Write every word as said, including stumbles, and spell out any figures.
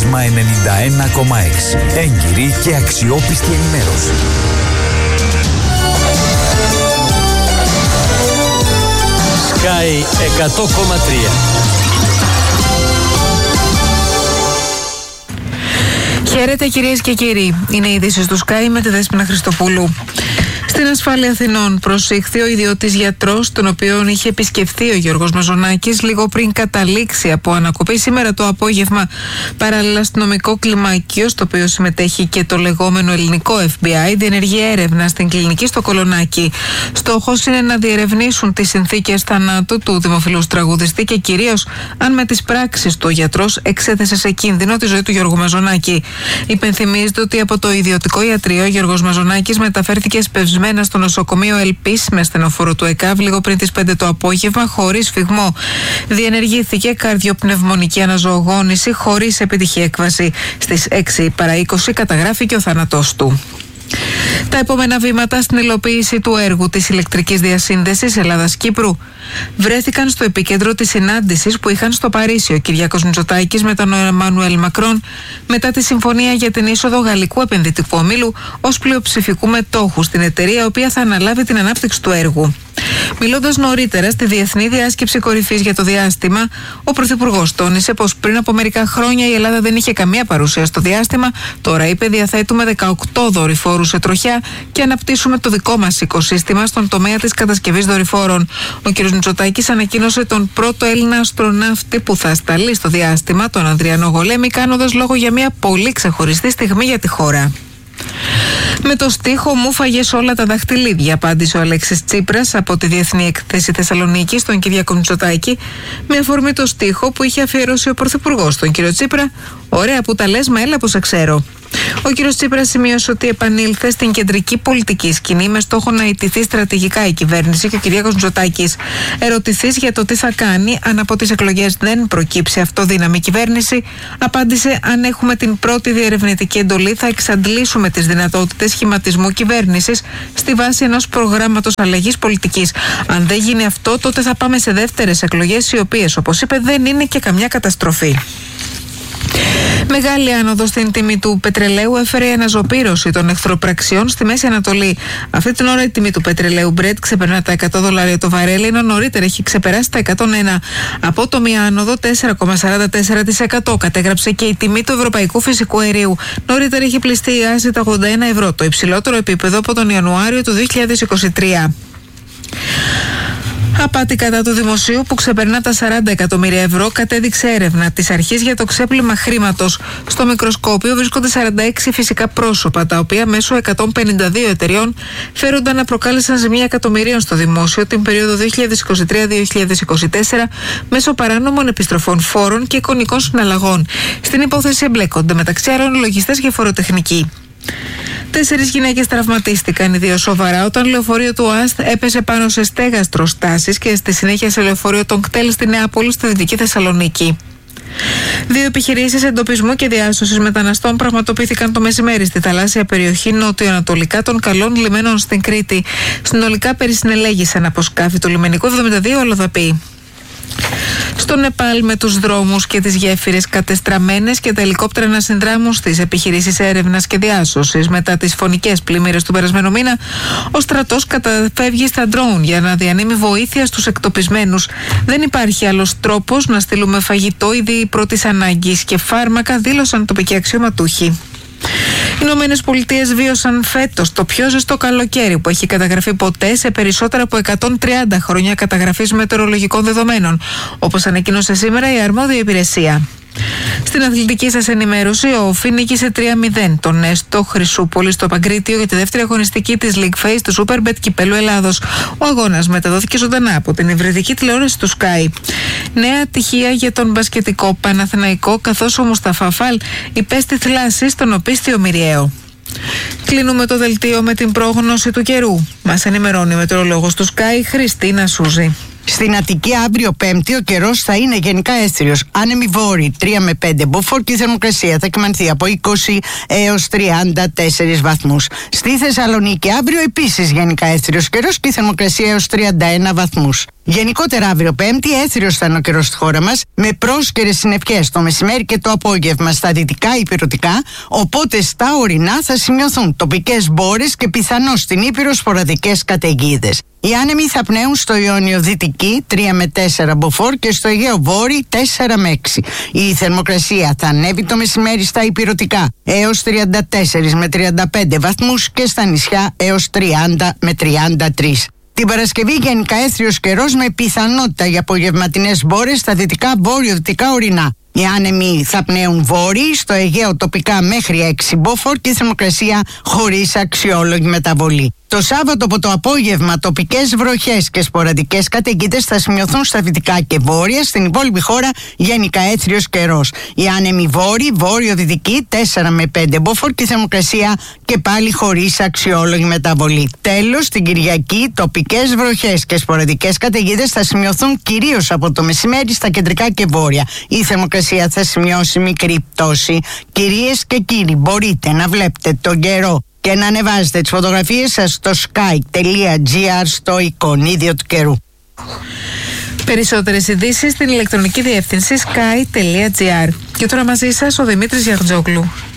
Σίγμα ενενήντα ένα κόμμα έξι. Έγκυρη και αξιόπιστη ενημέρωση. Sky εκατό κόμμα τρία. Χαίρετε κυρίες και κύριοι. Είναι οι ειδήσεις του Sky με τη Δέσποινα Χριστοπούλου. Στην ασφάλεια Αθηνών προσήχθη ο ιδιώτης γιατρός, τον οποίον είχε επισκεφθεί ο Γιώργος Μαζονάκης λίγο πριν καταλήξει από ανακοπή σήμερα το απόγευμα. Παράλληλα, αστυνομικό κλιμάκιο, στο οποίο συμμετέχει και το λεγόμενο ελληνικό εφ μπι άι, διενεργεί έρευνα στην κλινική στο Κολονάκι. Στόχος είναι να διερευνήσουν τις συνθήκες θανάτου του δημοφιλούς τραγουδιστή και κυρίως αν με τις πράξεις του ο γιατρός εξέθεσε σε κίνδυνο τη ζωή του Γιώργου Μαζονάκη. Υπενθυμίζεται ότι από το ιδιωτικό ιατρείο ο Γιώργος Μαζονάκης μεταφέρθηκε σπευσμένα στο νοσοκομείο Ελπίς με ασθενοφόρο του ΕΚΑΒ λίγο πριν τις πέντε το απόγευμα χωρίς φυγμό. Διενεργήθηκε καρδιοπνευμονική αναζωογόνηση χωρίς επιτυχή έκβαση. Στις έξι παρά είκοσι καταγράφηκε ο θάνατός του. Τα επόμενα βήματα στην υλοποίηση του έργου της ηλεκτρικής διασύνδεσης Ελλάδας-Κύπρου βρέθηκαν στο επίκεντρο της συνάντησης που είχαν στο Παρίσι ο Κυριάκος Μητσοτάκης με τον Εμμανουέλ Μακρόν μετά τη συμφωνία για την είσοδο γαλλικού επενδυτικού ομίλου ως πλειοψηφικού μετόχου στην εταιρεία, η οποία θα αναλάβει την ανάπτυξη του έργου. Μιλώντας νωρίτερα στη Διεθνή Διάσκεψη Κορυφής για το Διάστημα, ο Πρωθυπουργός τόνισε πως πριν από μερικά χρόνια η Ελλάδα δεν είχε καμία παρουσία στο διάστημα. Τώρα, είπε, διαθέτουμε δεκαοκτώ δορυφόρους σε τροχιά και αναπτύσσουμε το δικό μας οικοσύστημα στον τομέα της κατασκευής δορυφόρων. Ο κ. Μητσοτάκης ανακοίνωσε τον πρώτο Έλληνα αστροναύτη που θα σταλεί στο διάστημα, τον Ανδριανό Γολέμη, κάνοντας λόγο για μια πολύ ξεχωριστή στιγμή για τη χώρα. Με το στίχο «Μου φαγες όλα τα δαχτυλίδια», απάντησε ο Αλέξης Τσίπρας από τη Διεθνή Εκθέση Θεσσαλονίκη στον Κυριάκο Μητσοτάκη, με αφορμή το στίχο που είχε αφιερώσει ο Πρωθυπουργός τον κύριο Τσίπρα. «Ωραία που τα λες, μα έλα που σε ξέρω». Ο κύριος Τσίπρας σημείωσε ότι επανήλθε στην κεντρική πολιτική σκηνή με στόχο να ιτηθεί στρατηγικά η κυβέρνηση και ο Κυριάκος Μητσοτάκης, ερωτηθείς για το τι θα κάνει αν από τις εκλογές δεν προκύψει αυτοδύναμη κυβέρνηση, απάντησε: αν έχουμε την πρώτη διερευνητική εντολή, θα εξαντλήσουμε τις δυνατότητες σχηματισμού κυβέρνησης στη βάση ενός προγράμματος αλλαγής πολιτικής. Αν δεν γίνει αυτό, τότε θα πάμε σε δεύτερες εκλογές, οι οποίες, όπως είπε, δεν είναι και καμιά καταστροφή. Μεγάλη άνοδο στην τιμή του πετρελαίου έφερε η αναζωπήρωση των εχθροπραξιών στη Μέση Ανατολή. Αυτή την ώρα η τιμή του πετρελαίου Brent ξεπερνά τα εκατό δολάρια το βαρέλι, ενώ νωρίτερα έχει ξεπεράσει τα εκατόν ένα. Απότομη άνοδο τέσσερα κόμμα σαράντα τέσσερα τοις εκατό κατέγραψε και η τιμή του ευρωπαϊκού φυσικού αερίου. Νωρίτερα έχει πληστεί η άση τα ογδόντα ένα ευρώ, το υψηλότερο επίπεδο από τον Ιανουάριο του δύο χιλιάδες είκοσι τρία. Απάτη κατά του δημοσίου που ξεπερνά τα σαράντα εκατομμύρια ευρώ, κατέδειξε έρευνα της Αρχής για το ξέπλυμα χρήματος. Στο μικροσκόπιο βρίσκονται σαράντα έξι φυσικά πρόσωπα, τα οποία μέσω εκατόν πενήντα δύο εταιριών φέρονταν να προκάλεσαν ζημία εκατομμυρίων στο δημόσιο την περίοδο δύο χιλιάδες είκοσι τρία με δύο χιλιάδες είκοσι τέσσερα μέσω παράνομων επιστροφών φόρων και εικονικών συναλλαγών. Στην υπόθεση εμπλέκονται μεταξύ άλλων λογιστές και φοροτεχνικοί. Τέσσερις γυναίκες τραυματίστηκαν, οι δύο σοβαρά, όταν λεωφορείο του ΟΑΣΤ έπεσε πάνω σε στέγαστρο στάσης και στη συνέχεια σε λεωφορείο των ΚΤΕΛ στη Νεάπολη, στη Δυτική Θεσσαλονίκη. Δύο επιχειρήσεις εντοπισμού και διάσωσης μεταναστών πραγματοποιήθηκαν το μεσημέρι στη θαλάσσια περιοχή νότιο-ανατολικά των Καλών Λιμένων στην Κρήτη. Συνολικά περισυνελέγησαν από σκάφη του λιμενικού εβδομήντα δύο ολοδαποί. Στο Νεπάλ, με τους δρόμους και τις γέφυρες κατεστραμμένες και τα ελικόπτερα να συνδράμουν στις επιχειρήσεις έρευνας και διάσωσης μετά τις φωνικές πλημμύρες του περασμένου μήνα, ο στρατός καταφεύγει στα ντρόουν για να διανύμει βοήθεια στους εκτοπισμένους. Δεν υπάρχει άλλος τρόπος να στείλουμε φαγητό, είδη πρώτης ανάγκης και φάρμακα, δήλωσαν τοπικοί αξιωματούχοι. Οι Ηνωμένες Πολιτείες βίωσαν φέτος το πιο ζεστό καλοκαίρι που έχει καταγραφεί ποτέ σε περισσότερα από εκατόν τριάντα χρόνια καταγραφής μετεωρολογικών δεδομένων, όπως ανακοίνωσε σήμερα η αρμόδια υπηρεσία. Στην αθλητική σας ενημέρωση, ο Όφι νίκησε τρία μηδέν τον Έστω Χρυσούπολη στο Παγκρίτιο για τη δεύτερη αγωνιστική της League Phase του Superbet Κυπέλλου Ελλάδος. Ο αγώνας μεταδόθηκε ζωντανά από την υβριδική τηλεόραση του Sky. Νέα ατυχία για τον μπασκετικό Παναθηναϊκό, καθώς ο Μουσταφά Φαλ υπέστη θλάση στον οπίστιο Μυριαίο. Κλείνουμε το δελτίο με την πρόγνωση του καιρού. Μας ενημερώνει ο μετεωρολόγος του Sky, Χριστίνα Σούζη. Στην Αττική αύριο Πέμπτη ο καιρός θα είναι γενικά αίσθηρος. Άνεμοι βόρειοι τρία με πέντε μποφόρ και η θερμοκρασία θα κυμανθεί από είκοσι έως τριάντα τέσσερις βαθμούς. Στη Θεσσαλονίκη αύριο επίσης γενικά αίσθηρος καιρός και η θερμοκρασία έως τριάντα ένα βαθμούς. Γενικότερα, αύριο Πέμπτη, έθριος θα είναι ο καιρός στη χώρα μας, με πρόσκαιρες συννεφιές το μεσημέρι και το απόγευμα στα δυτικά υπηρετικά, οπότε στα ορεινά θα σημειωθούν τοπικές μπόρες και πιθανώς στην Ήπειρο σποραδικές καταιγίδες. Οι άνεμοι θα πνέουν στο Ιόνιο Δυτική τρία με τέσσερα μποφόρ και στο Αιγαίο Βόρειο τέσσερα με έξι. Η θερμοκρασία θα ανέβει το μεσημέρι στα υπηρετικά έως τριάντα τέσσερα με τριάντα πέντε βαθμούς και στα νησιά έως τριάντα με τριάντα τρία. Την Παρασκευή γενικά έθριος καιρός με πιθανότητα για απογευματινές μπόρες στα δυτικά βόρειο-δυτικά ορεινά. Οι άνεμοι θα πνέουν βόρειοι, στο Αιγαίο τοπικά μέχρι έξι μποφόρ και η θερμοκρασία χωρίς αξιόλογη μεταβολή. Το Σάββατο από το απόγευμα τοπικές βροχές και σποραδικές καταιγίδες θα σημειωθούν στα δυτικά και βόρεια, στην υπόλοιπη χώρα γενικά έθριος καιρός. Οι άνεμοι βόρειοι, βόρειο-δυτικοί τέσσερα με πέντε μποφόρ και η θερμοκρασία και πάλι χωρίς αξιόλογη μεταβολή. Τέλος, την Κυριακή τοπικές βροχές και σποραδικές καταιγίδες θα σημειωθούν κυρίως από το μεσημέρι στα κεντρικά και βόρεια. Η θερμοκρασία θα σημειώσει μικρή πτώση. Κυρίες και κύριοι, μπορείτε να βλέπετε τον καιρό και να ανεβάζετε τις φωτογραφίες σας στο sky τελεία gr στο εικονίδιο του καιρού. Περισσότερες ειδήσεις στην ηλεκτρονική διεύθυνση sky τελεία gr. Και τώρα μαζί σας ο Δημήτρης Γιαχτζόγλου.